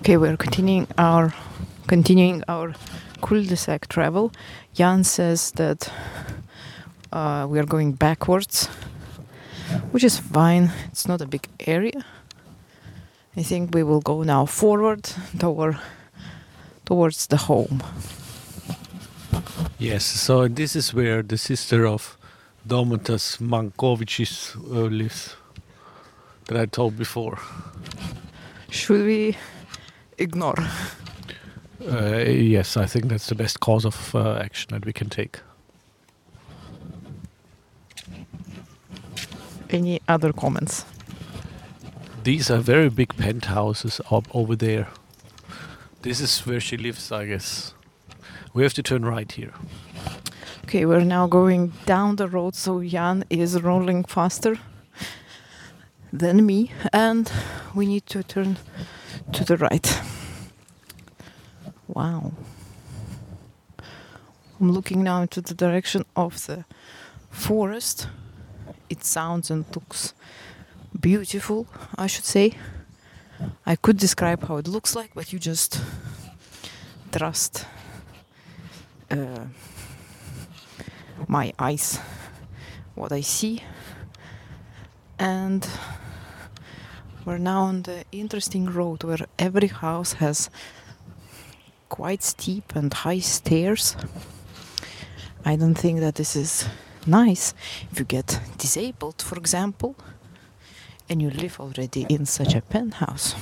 Okay, we're continuing our cul-de-sac travel. Jan says that we are going backwards, which is fine. It's not a big area. I think we will go now forward towards the home. Yes, so this is where the sister of Domantas Mankovicis lives, that I told before. Should we ignore? Yes, I think that's the best course of action that we can take. Any other comments? These are very big penthouses up over there. This is where she lives, I guess. We have to turn right here. Okay, we're now going down the road, so Jan is rolling faster than me, and we need to turn to the right. Wow. I'm looking now into the direction of the forest. It sounds and looks beautiful, I should say. I could describe how it looks like, but you just trust my eyes, what I see. And we're now on the interesting road where every house has quite steep and high stairs. I don't think that this is nice if you get disabled, for example, and you live already in such a penthouse.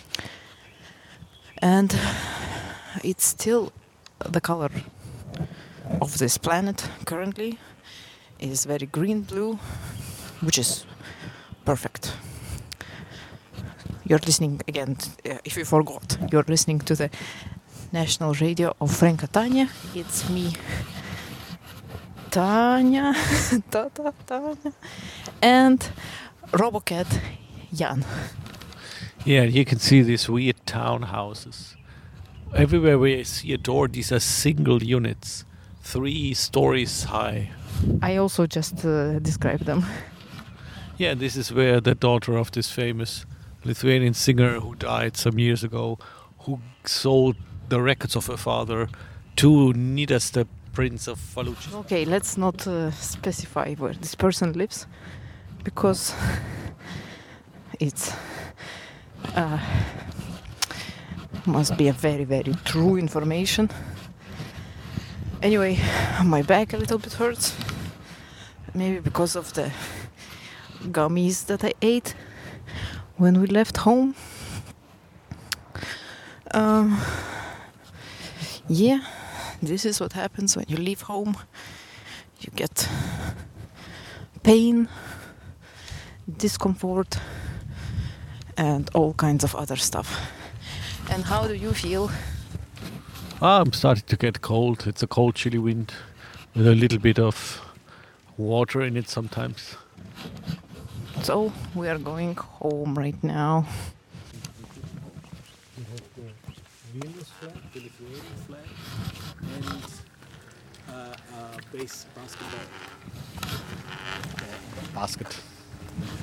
And it's still the color of this planet currently is very green-blue, which is perfect. You're listening again, if you forgot, you're listening to the national radio of Franca Tanya. It's me, Tanya, Tanya, and Robocat Jan. Yeah, you can see these weird townhouses. Everywhere where I see a door, these are single units, 3 stories high. I also just described them. Yeah, this is where the daughter of this famous Lithuanian singer who died some years ago, who sold the records of her father to Nidas, the Prince of Fallujah. Okay, let's not specify where this person lives, because it's must be a very, very true information. Anyway, my back a little bit hurts, maybe because of the gummies that I ate when we left home. Yeah, this is what happens when you leave home. You get pain, discomfort, and all kinds of other stuff. And how do you feel? I'm starting to get cold. It's a cold, chilly wind with a little bit of water in it sometimes. So we are going home right now. We have the Vilnius flag, the Lithuanian flag, and a base basketball basket.